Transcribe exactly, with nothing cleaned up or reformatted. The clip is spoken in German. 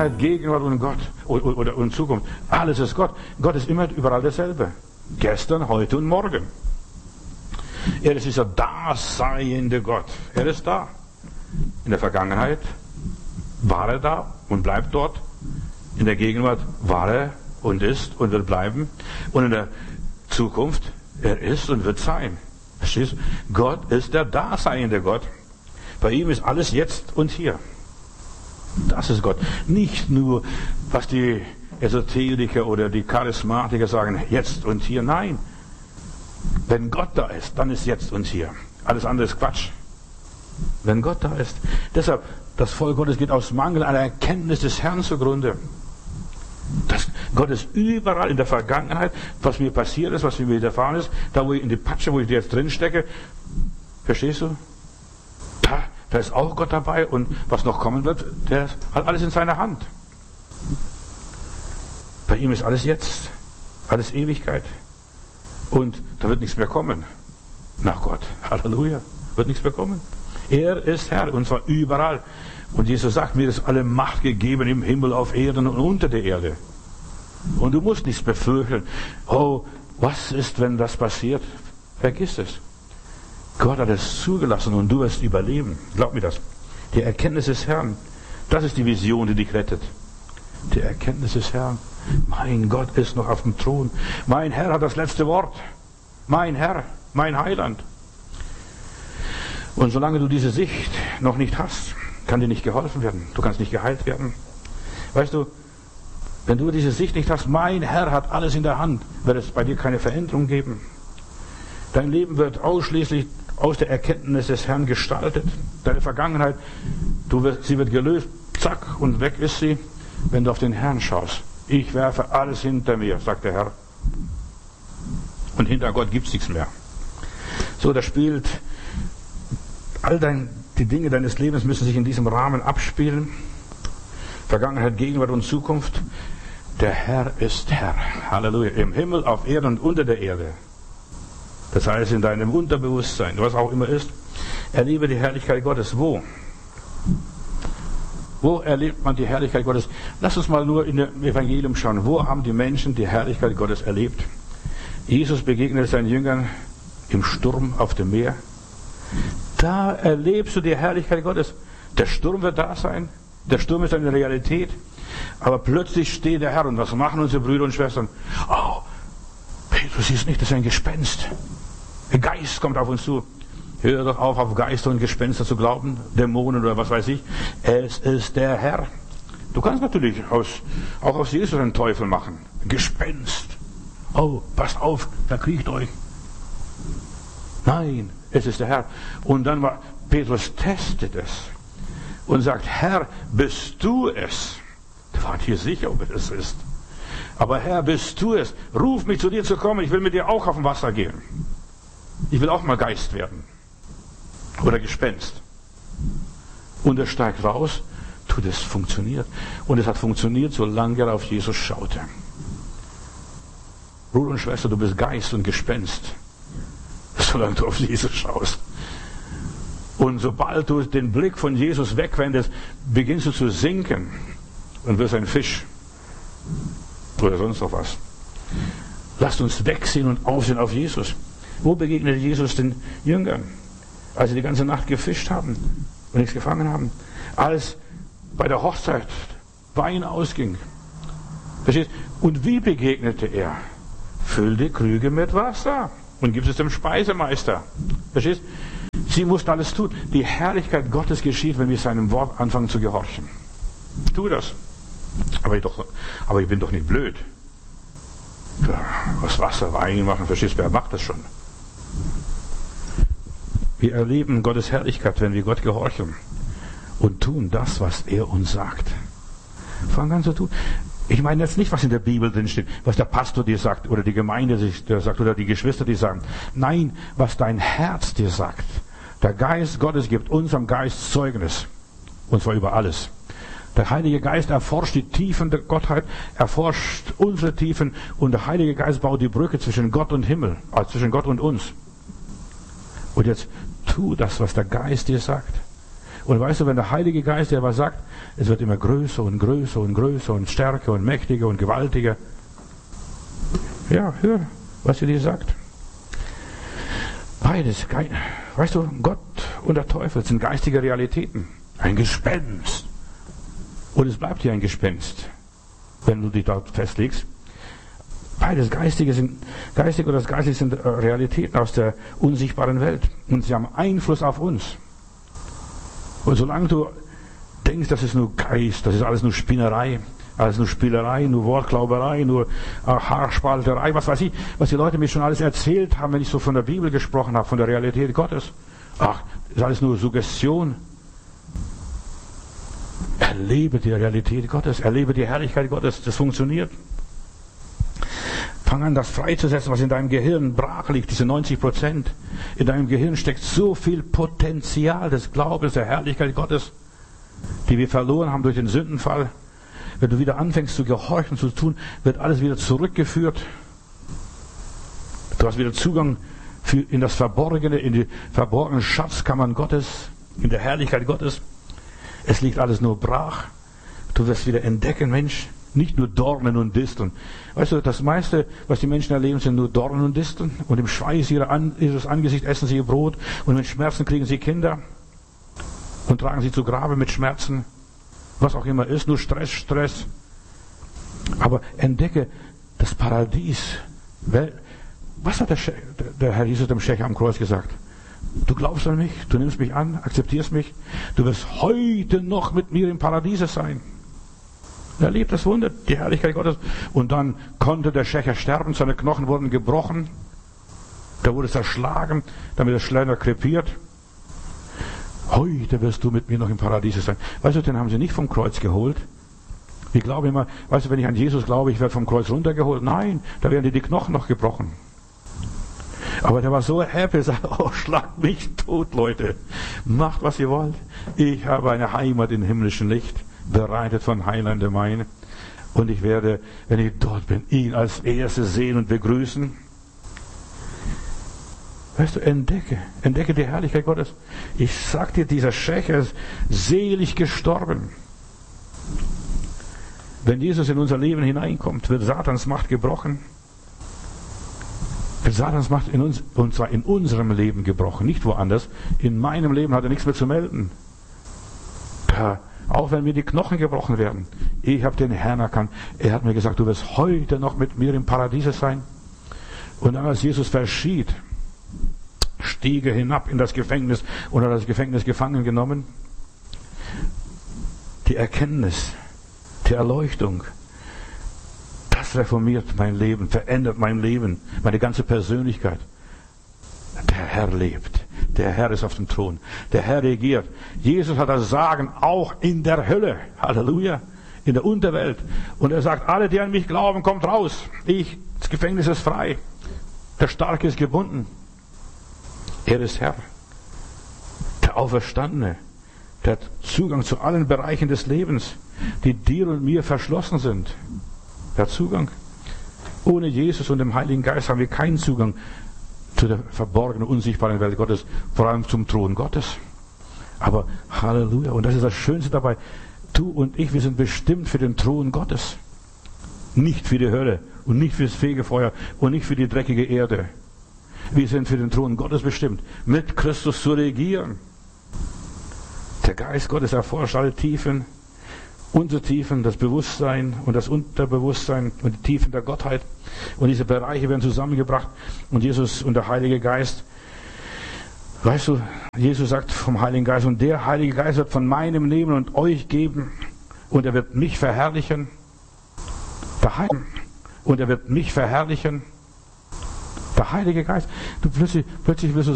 Vergangenheit, Gegenwart und Gott oder, oder und Zukunft. Alles ist Gott. Gott ist immer überall dasselbe. Gestern, heute und morgen. Er ist dieser daseiende Gott. Er ist da. In der Vergangenheit war er da und bleibt dort. In der Gegenwart war er und ist und wird bleiben. Und in der Zukunft, er ist und wird sein. Verstehst du? Gott ist der daseiende Gott. Bei ihm ist alles jetzt und hier. Das ist Gott. Nicht nur, was die Esoteriker oder die Charismatiker sagen, jetzt und hier. Nein. Wenn Gott da ist, dann ist jetzt und hier. Alles andere ist Quatsch. Wenn Gott da ist. Deshalb, das Volk Gottes geht aus Mangel an der Erkenntnis des Herrn zugrunde. Das, Gott ist überall in der Vergangenheit, was mir passiert ist, was mir widerfahren ist, da wo ich in die Patsche, wo ich jetzt drin stecke, verstehst du? Da, da ist auch Gott dabei und was noch kommen wird, der hat alles in seiner Hand. Bei ihm ist alles jetzt, alles Ewigkeit. Und da wird nichts mehr kommen. Nach Gott. Halleluja. Wird nichts mehr kommen. Er ist Herr und zwar überall. Und Jesus sagt, mir ist alle Macht gegeben im Himmel, auf Erden und unter der Erde. Und du musst nichts befürchten. Oh, was ist, wenn das passiert? Vergiss es. Gott hat es zugelassen und du wirst überleben. Glaub mir das. Die Erkenntnis des Herrn, das ist die Vision, die dich rettet. Die Erkenntnis des Herrn. Mein Gott ist noch auf dem Thron. Mein Herr hat das letzte Wort. Mein Herr, mein Heiland. Und solange du diese Sicht noch nicht hast, kann dir nicht geholfen werden. Du kannst nicht geheilt werden. Weißt du, wenn du diese Sicht nicht hast, mein Herr hat alles in der Hand, wird es bei dir keine Veränderung geben. Dein Leben wird ausschließlich aus der Erkenntnis des Herrn gestaltet. Deine Vergangenheit, du wirst, sie wird gelöst, zack, und weg ist sie, wenn du auf den Herrn schaust. Ich werfe alles hinter mir, sagt der Herr. Und hinter Gott gibt es nichts mehr. So, das spielt, all dein, die Dinge deines Lebens müssen sich in diesem Rahmen abspielen. Vergangenheit, Gegenwart und Zukunft. Der Herr ist Herr. Halleluja. Im Himmel, auf Erden und unter der Erde. Das heißt, in deinem Unterbewusstsein, was auch immer ist, erlebe die Herrlichkeit Gottes. Wo? Wo erlebt man die Herrlichkeit Gottes? Lass uns mal nur in dem Evangelium schauen. Wo haben die Menschen die Herrlichkeit Gottes erlebt? Jesus begegnet seinen Jüngern im Sturm auf dem Meer. Da erlebst du die Herrlichkeit Gottes. Der Sturm wird da sein. Der Sturm ist eine Realität. Aber plötzlich steht der Herr. Und was machen unsere Brüder und Schwestern? Oh, Petrus, siehst nicht, das ist ein Gespenst. Der Geist kommt auf uns zu. Hör doch auf, auf Geister und Gespenster zu glauben. Dämonen oder was weiß ich. Es ist der Herr. Du kannst natürlich aus, auch aus Jesus einen Teufel machen. Ein Gespenst. Oh, passt auf, verkriecht euch. Nein, es ist der Herr. Und dann war Petrus testet es und sagt, Herr, bist du es? Wir waren hier sicher, ob es ist. Aber Herr, bist du es? Ruf mich zu dir zu kommen. Ich will mit dir auch auf dem Wasser gehen. Ich will auch mal Geist werden. Oder Gespenst. Und er steigt raus. Du, das funktioniert. Und es hat funktioniert, solange er auf Jesus schaute. Bruder und Schwester, du bist Geist und Gespenst. Solange du auf Jesus schaust. Und sobald du den Blick von Jesus wegwendest, beginnst du zu sinken und wirst ein Fisch. Oder sonst noch was. Lasst uns wegsehen und aufsehen auf Jesus. Wo begegnet Jesus den Jüngern? Als sie die ganze Nacht gefischt haben und nichts gefangen haben. Als bei der Hochzeit Wein ausging. Verstehst? Und wie begegnete er? Füll die Krüge mit Wasser und gib es dem Speisemeister. Verstehst? Sie mussten alles tun. Die Herrlichkeit Gottes geschieht, wenn wir seinem Wort anfangen zu gehorchen. Tu das. Aber ich, doch, aber ich bin doch nicht blöd. Aus Wasser Wein machen, verstehst du? Wer macht das schon? Wir erleben Gottes Herrlichkeit, wenn wir Gott gehorchen und tun das, was er uns sagt. Fang an zu tun. Ich meine jetzt nicht, was in der Bibel drin steht, was der Pastor dir sagt oder die Gemeinde dir sagt oder die Geschwister dir sagen. Nein, was dein Herz dir sagt. Der Geist Gottes gibt unserem Geist Zeugnis. Und zwar über alles. Der Heilige Geist erforscht die Tiefen der Gottheit, erforscht unsere Tiefen und der Heilige Geist baut die Brücke zwischen Gott und Himmel, also zwischen Gott und uns. Und jetzt tu das, was der Geist dir sagt. Und weißt du, wenn der Heilige Geist dir was sagt, es wird immer größer und größer und größer und stärker und mächtiger und gewaltiger. Ja, hör, was er dir sagt. Beides, weißt du, Gott und der Teufel sind geistige Realitäten. Ein Gespenst. Und es bleibt hier ein Gespenst, wenn du dich dort festlegst. Beides Geistige sind, geistig oder das Geistige sind Realitäten aus der unsichtbaren Welt. Und sie haben Einfluss auf uns. Und solange du denkst, das ist nur Geist, das ist alles nur Spinnerei, alles nur Spielerei, nur Wortglauberei, nur Haarspalterei, was weiß ich, was die Leute mir schon alles erzählt haben, wenn ich so von der Bibel gesprochen habe, von der Realität Gottes. Ach, das ist alles nur Suggestion. Erlebe die Realität Gottes, erlebe die Herrlichkeit Gottes, das funktioniert. Fang an, das freizusetzen, was in deinem Gehirn brach liegt, diese neunzig Prozent. In deinem Gehirn steckt so viel Potenzial des Glaubens, der Herrlichkeit Gottes, die wir verloren haben durch den Sündenfall. Wenn du wieder anfängst zu gehorchen, zu tun, wird alles wieder zurückgeführt. Du hast wieder Zugang für, in das Verborgene, in die verborgenen Schatzkammern Gottes, in der Herrlichkeit Gottes. Es liegt alles nur brach. Du wirst wieder entdecken, Mensch, nicht nur Dornen und Disteln. Weißt du, das meiste, was die Menschen erleben, sind nur Dornen und Disteln. Und im Schweiß ihrer An- ihres Angesichts essen sie ihr Brot. Und mit Schmerzen kriegen sie Kinder. Und tragen sie zu Grabe mit Schmerzen. Was auch immer ist, nur Stress, Stress. Aber entdecke das Paradies. Was hat der, She- der Herr Jesus dem Schächer am Kreuz gesagt? Du glaubst an mich, du nimmst mich an, akzeptierst mich. Du wirst heute noch mit mir im Paradiese sein. Er erlebt das Wunder, die Herrlichkeit Gottes. Und dann konnte der Schächer sterben, seine Knochen wurden gebrochen. Da wurde zerschlagen, damit der Schleiner krepiert. Heute wirst du mit mir noch im Paradiese sein. Weißt du, den haben sie nicht vom Kreuz geholt. Ich glaube immer, weißt du, wenn ich an Jesus glaube, ich werde vom Kreuz runtergeholt. Nein, da werden dir die Knochen noch gebrochen. Aber der war so happy, er sagt, oh, schlagt mich tot, Leute. Macht, was ihr wollt. Ich habe eine Heimat im himmlischen Licht, bereitet von Heilande mein. Und ich werde, wenn ich dort bin, ihn als Erstes sehen und begrüßen. Weißt du, entdecke, entdecke die Herrlichkeit Gottes. Ich sag dir, dieser Schächer ist selig gestorben. Wenn Jesus in unser Leben hineinkommt, wird Satans Macht gebrochen. Wird Satans Macht in uns, und zwar in unserem Leben gebrochen, nicht woanders. In meinem Leben hat er nichts mehr zu melden. Da, auch wenn mir die Knochen gebrochen werden. Ich habe den Herrn erkannt. Er hat mir gesagt, du wirst heute noch mit mir im Paradiese sein. Und dann, als Jesus verschied, stieg er hinab in das Gefängnis und hat das Gefängnis gefangen genommen. Die Erkenntnis, die Erleuchtung, das reformiert mein Leben, verändert mein Leben, meine ganze Persönlichkeit. Der Herr lebt. Der Herr ist auf dem Thron. Der Herr regiert. Jesus hat das Sagen auch in der Hölle. Halleluja. In der Unterwelt. Und er sagt, alle, die an mich glauben, kommt raus. Ich, das Gefängnis ist frei. Der Starke ist gebunden. Er ist Herr. Der Auferstandene. Der hat Zugang zu allen Bereichen des Lebens, die dir und mir verschlossen sind. Der Zugang. Ohne Jesus und dem Heiligen Geist haben wir keinen Zugang zu der verborgenen, unsichtbaren Welt Gottes, vor allem zum Thron Gottes. Aber Halleluja, und das ist das Schönste dabei, du und ich, wir sind bestimmt für den Thron Gottes. Nicht für die Hölle und nicht fürs Fegefeuer und nicht für die dreckige Erde. Wir sind für den Thron Gottes bestimmt, mit Christus zu regieren. Der Geist Gottes erforscht alle Tiefen, unsere Tiefen, das Bewusstsein und das Unterbewusstsein und die Tiefen der Gottheit. Und diese Bereiche werden zusammengebracht. Und Jesus und der Heilige Geist, weißt du, Jesus sagt vom Heiligen Geist, und der Heilige Geist wird von meinem nehmen und euch geben. Und er wird mich verherrlichen. Der Heilige, und er wird mich verherrlichen. Der Heilige Geist. Du plötzlich, plötzlich wirst du